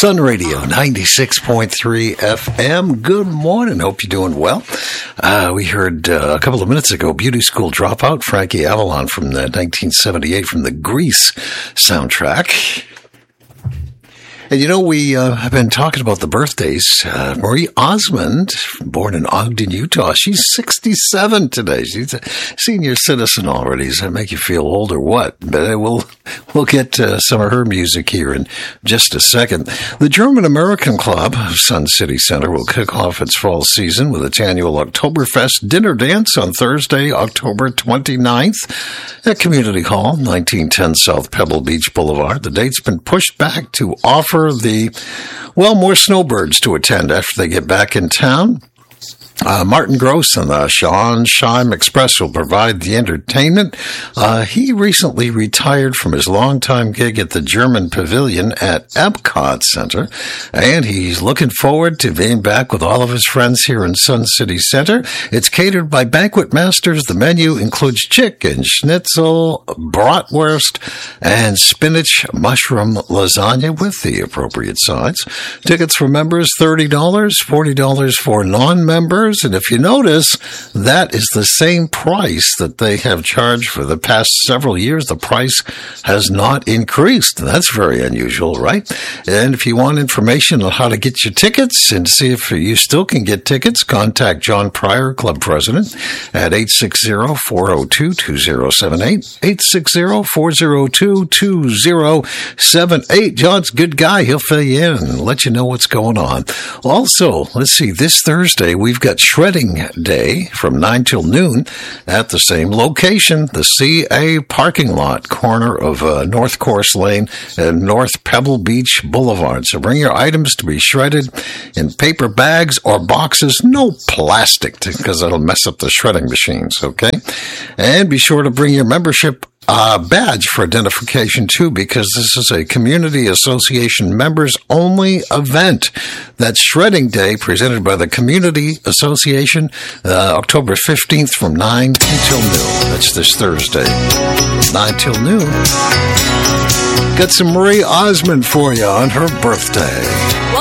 Sun Radio 96.3 FM. Good morning. Hope you're doing well. We heard a couple of minutes ago Beauty School Dropout, Frankie Avalon from the 1978 from the Grease soundtrack. And you know, we have been talking about the birthdays. Marie Osmond, born in Ogden, Utah. She's 67 today. She's a senior citizen already. Does that make you feel old or what? But we'll get some of her music here in just a second. The German American Club of Sun City Center will kick off its fall season with its annual Oktoberfest dinner dance on Thursday, October 29th at Community Hall, 1910 South Pebble Beach Boulevard. The date's been pushed back to offer more snowbirds to attend after they get back in town. Martin Gross and the Sean Scheim Express will provide the entertainment. He recently retired from his longtime gig at the German Pavilion at Epcot Center, and he's looking forward to being back with all of his friends here in Sun City Center. It's catered by Banquet Masters. The menu includes chicken, schnitzel, bratwurst, and spinach mushroom lasagna with the appropriate sides. Tickets for members, $30, $40 for non-members. And if you notice, that is the same price that they have charged for the past several years. The price has not increased. That's very unusual, right? And if you want information on how to get your tickets and see if you still can get tickets, contact John Pryor, club president, at 860-402-2078, 860-402-2078. John's a good guy. He'll fill you in and let you know what's going on. Also, let's see, this Thursday, we've got Shredding Day from 9 till noon at the same location, the CA parking lot, corner of North Course Lane and North Pebble Beach Boulevard. So bring your items to be shredded in paper bags or boxes, no plastic, because that'll mess up the shredding machines, okay? And be sure to bring your membership badge for identification too, because this is a community association members only event. That's Shredding Day presented by the Community Association, October 15th from 9 until noon. That's this Thursday, 9 till noon. Got some Marie Osmond for you on her birthday.